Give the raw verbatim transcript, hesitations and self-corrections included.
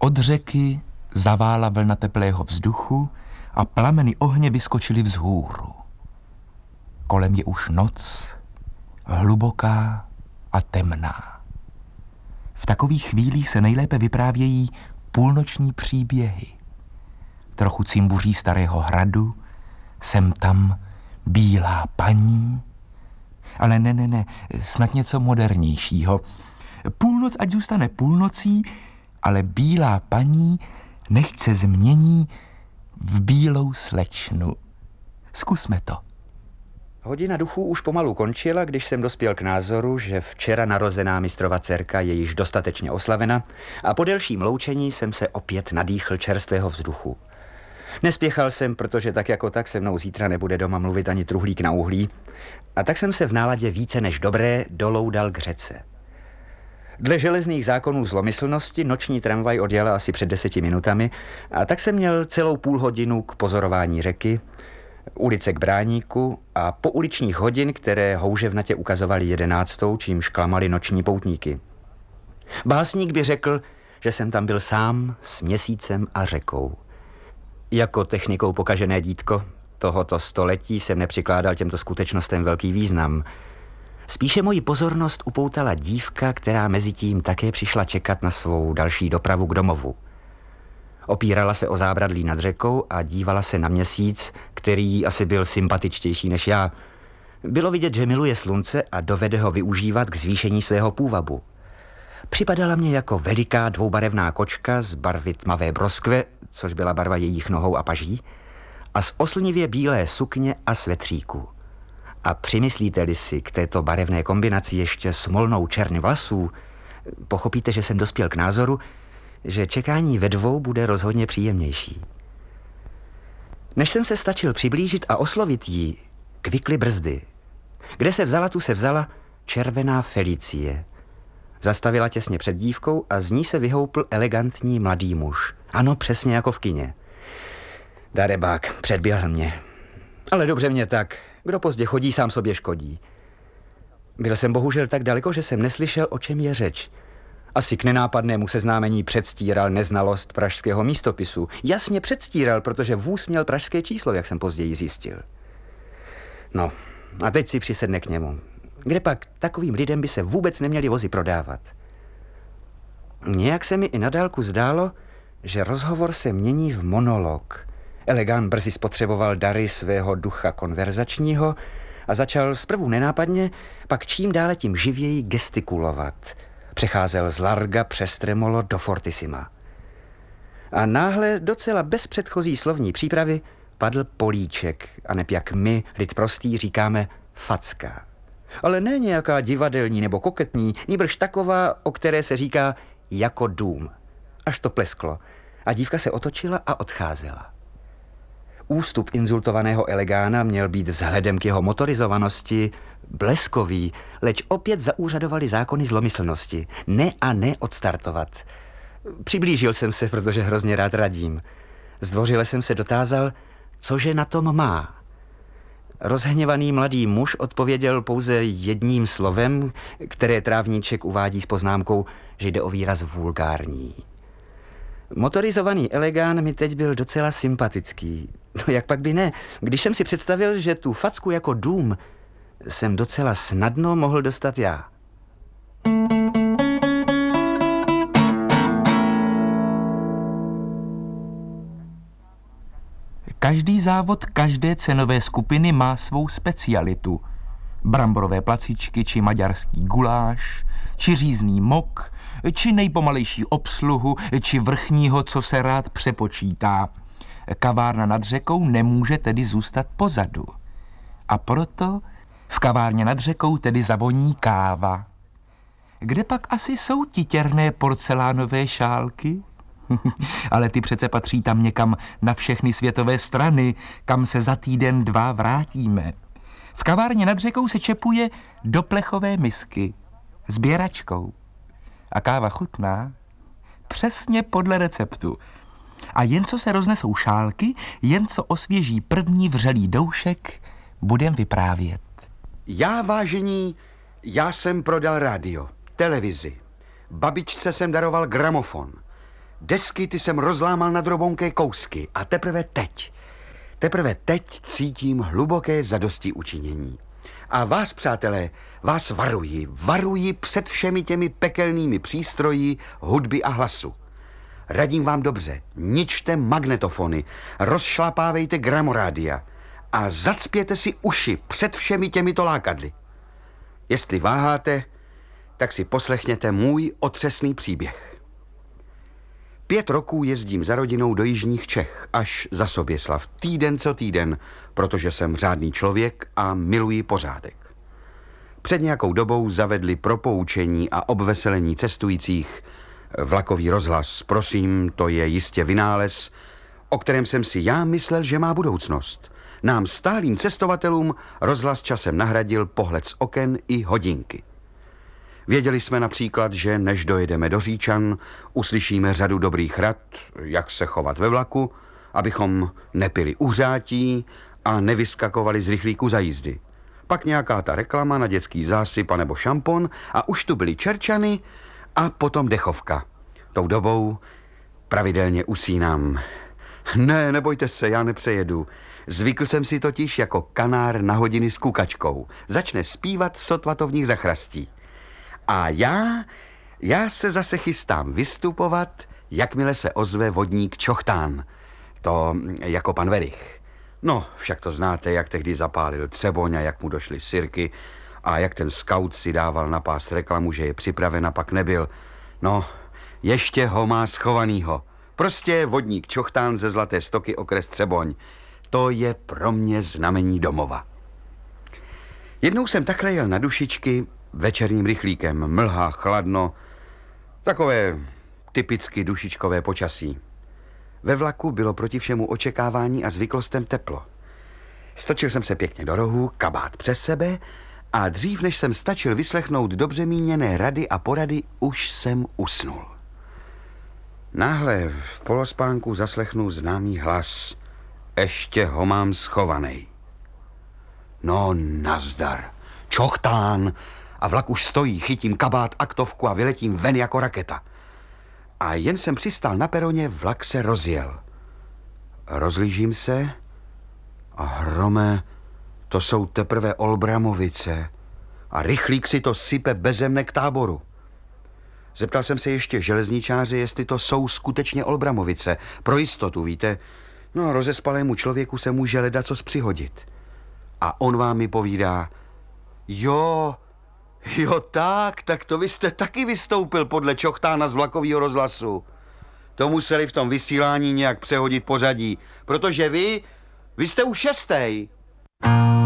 Od řeky zavála vlna teplého vzduchu a plameny ohně vyskočily vzhůru. Kolem je už noc, hluboká a temná. V takových chvílích se nejlépe vyprávějí půlnoční příběhy. Trochu cimbuří starého hradu, sem tam bílá paní, ale ne, ne, ne, snad něco modernějšího. Půlnoc ať zůstane půlnocí, ale bílá paní nechť se změní v bílou slečnu. Zkusme to. Hodina duchů už pomalu končila, když jsem dospěl k názoru, že včera narozená mistrova dcerka je již dostatečně oslavena a po delším loučení jsem se opět nadýchl čerstvého vzduchu. Nespěchal jsem, protože tak jako tak se mnou zítra nebude doma mluvit ani truhlík na uhlí, a tak jsem se v náladě více než dobré doloudal k řece. Dle železných zákonů zlomyslnosti noční tramvaj odjela asi před deseti minutami a tak jsem měl celou půl hodinu k pozorování řeky, ulice k Bráníku a pouličních hodin, které houževnatě ukazovaly jedenáctou, čímž klamali noční poutníky. Básník by řekl, že jsem tam byl sám s měsícem a řekou. Jako technikou pokažené dítko tohoto století jsem nepřikládal těmto skutečnostem velký význam. Spíše moji pozornost upoutala dívka, která mezitím také přišla čekat na svou další dopravu k domovu. Opírala se o zábradlí nad řekou a dívala se na měsíc, který asi byl sympatičtější než já. Bylo vidět, že miluje slunce a dovede ho využívat k zvýšení svého půvabu. Připadala mě jako veliká dvoubarevná kočka z barvy tmavé broskve, což byla barva jejich nohou a paží, a z oslnivě bílé sukně a svetříku. A přimyslíte-li si k této barevné kombinaci ještě smolnou černy vlasů, pochopíte, že jsem dospěl k názoru, že čekání ve dvou bude rozhodně příjemnější. Než jsem se stačil přiblížit a oslovit jí, kvykly brzdy. Kde se vzala, tu se vzala červená Felicie. Zastavila těsně před dívkou a z ní se vyhoupl elegantní mladý muž. Ano, přesně jako v kině. Darebák, předběhl mě. Ale dobře mě tak. Kdo pozdě chodí, sám sobě škodí. Byl jsem bohužel tak daleko, že jsem neslyšel, o čem je řeč. Asi k nenápadnému seznámení předstíral neznalost pražského místopisu. Jasně předstíral, protože vůz měl pražské číslo, jak jsem později zjistil. No, a teď si přisedne k němu. Kde pak takovým lidem by se vůbec neměli vozy prodávat? Nějak se mi i na dálku zdálo, že rozhovor se mění v monolog. Elegán brzy spotřeboval dary svého ducha konverzačního a začal zprvu nenápadně, pak čím dále tím živěji gestikulovat. Přecházel z larga přes tremolo do fortissima. A náhle docela bez předchozí slovní přípravy padl políček, a neb jak my, lid prostý, říkáme facka. Ale ne nějaká divadelní nebo koketní, nýbrž taková, o které se říká jako dům. Až to plesklo a dívka se otočila a odcházela. Ústup inzultovaného elegána měl být vzhledem k jeho motorizovanosti bleskový, leč opět zaúřadovaly zákony zlomyslnosti. Ne a ne odstartovat. Přiblížil jsem se, protože hrozně rád radím. Zdvořile jsem se dotázal, cože na tom má. Rozhněvaný mladý muž odpověděl pouze jedním slovem, které trávníček uvádí s poznámkou, že jde o výraz vulgární. Motorizovaný elegán mi teď byl docela sympatický. No jak pak by ne, když jsem si představil, že tu facku jako dům jsem docela snadno mohl dostat já. Každý závod každé cenové skupiny má svou specialitu. Bramborové placičky, či maďarský guláš, či řízný mok, či nejpomalejší obsluhu, či vrchního, co se rád přepočítá. Kavárna nad řekou nemůže tedy zůstat pozadu. A proto v kavárně nad řekou tedy zavoní káva. Kde pak asi jsou titěrné porcelánové šálky? Ale ty přece patří tam někam na všechny světové strany, kam se za týden dva vrátíme. V kavárně nad řekou se čepuje do plechové misky s běračkou. A káva chutná přesně podle receptu. A jen co se roznesou šálky, jen co osvěží první vřelý doušek, budem vyprávět. Já, vážení, já jsem prodal rádio, televizi. Babičce jsem daroval gramofon. Desky ty jsem rozlámal na drobonké kousky a teprve teď, teprve teď cítím hluboké zadosti učinění. A vás, přátelé, vás varuji, varuji před všemi těmi pekelnými přístroji hudby a hlasu. Radím vám dobře, ničte magnetofony, rozšlapávejte gramorádia a zacpěte si uši před všemi těmito lákadly. Jestli váháte, tak si poslechněte můj otřesný příběh. Pět roků jezdím za rodinou do jižních Čech, až za Soběslav, týden co týden, protože jsem řádný člověk a miluji pořádek. Před nějakou dobou zavedli pro poučení a obveselení cestujících vlakový rozhlas. Prosím, to je jistě vynález, o kterém jsem si já myslel, že má budoucnost. Nám stálým cestovatelům rozhlas časem nahradil pohled z oken i hodinky. Věděli jsme například, že než dojedeme do Říčan, uslyšíme řadu dobrých rad, jak se chovat ve vlaku, abychom nepili uhřátí a nevyskakovali z rychlíku za jízdy. Pak nějaká ta reklama na dětský zásyp a nebo šampon a už tu byly Čerčany a potom dechovka. Tou dobou pravidelně usínám. Ne, nebojte se, já nepřejedu. Zvykl jsem si totiž jako kanár na hodiny s kukačkou. Začne zpívat, sotva to v nich zachrastí. A já, já se zase chystám vystupovat, jakmile se ozve vodník Čochtán. To jako pan Verich. No, však to znáte, jak tehdy zapálil Třeboň a jak mu došly sirky a jak ten skaut si dával na pás reklamu, že je připraven a pak nebyl. No, ještě ho má schovanýho. Prostě vodník Čochtán ze Zlaté Stoky, okres Třeboň. To je pro mě znamení domova. Jednou jsem takhle jel na Dušičky večerním rychlíkem. Mlha, chladno, takové typicky dušičkové počasí. Ve vlaku bylo proti všemu očekávání a zvyklostem teplo. Stočil jsem se pěkně do rohu, kabát přes sebe a dřív, než jsem stačil vyslechnout dobře míněné rady a porady, už jsem usnul. Náhle v polospánku zaslechnu známý hlas. Ještě ho mám schovanej. No nazdar, Čochtán. A vlak už stojí, chytím kabát, aktovku a vyletím ven jako raketa. A jen jsem přistál na peroně, vlak se rozjel. Rozlížím se a hrome, to jsou teprve Olbramovice. A rychlík si to sype beze mne k táboru. Zeptal jsem se ještě železničáře, jestli to jsou skutečně Olbramovice. Pro jistotu, víte, no rozespalému člověku se může ledacos přihodit. A on vám mi povídá, jo, jo tak, tak to vy jste taky vystoupil podle Čochtána z vlakového rozhlasu. To museli v tom vysílání nějak přehodit pořadí, protože vy, vy jste už šestej.